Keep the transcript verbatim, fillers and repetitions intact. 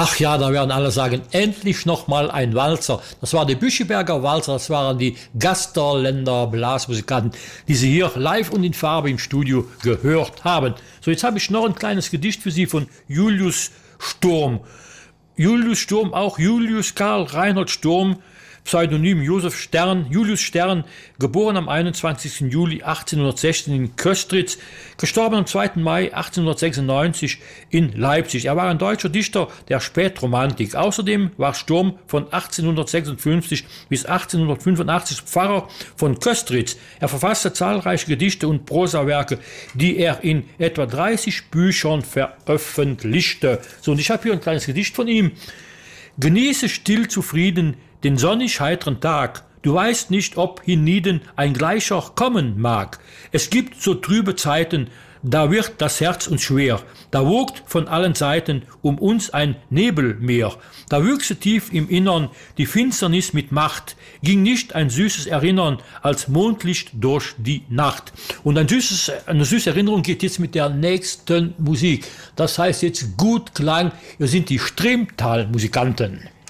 Ach ja, da werden alle sagen, endlich nochmal ein Walzer. Das war die Büchiberger Walzer, das waren die Gasterländer Blasmusikanten, die Sie hier live und in Farbe im Studio gehört haben. So, jetzt habe ich noch ein kleines Gedicht für Sie von Julius Sturm. Julius Sturm, auch Julius Karl Reinhold Sturm, Pseudonym Josef Stern, Julius Stern, geboren am einundzwanzigsten Juli achtzehnhundertsechzehn in Köstritz, gestorben am zweiten Mai achtzehnhundertsechsundneunzig in Leipzig. Er war ein deutscher Dichter der Spätromantik. Außerdem war Sturm von achtzehnhundertsechsundfünfzig bis achtzehnhundertfünfundachtzig Pfarrer von Köstritz. Er verfasste zahlreiche Gedichte und Prosawerke, die er in etwa dreißig Büchern veröffentlichte. So, und ich habe hier ein kleines Gedicht von ihm. Genieße still zufrieden den sonnig heiteren Tag, du weißt nicht, ob hienieden ein gleicher kommen mag. Es gibt so trübe Zeiten, da wird das Herz uns schwer, da wogt von allen Seiten um uns ein Nebelmeer, da wüchse tief im Innern die Finsternis mit Macht, ging nicht ein süßes Erinnern als Mondlicht durch die Nacht. Und ein süßes, eine süße Erinnerung geht jetzt mit der nächsten Musik. Das heißt jetzt gut Klang, wir sind die Stremtal-Musikanten.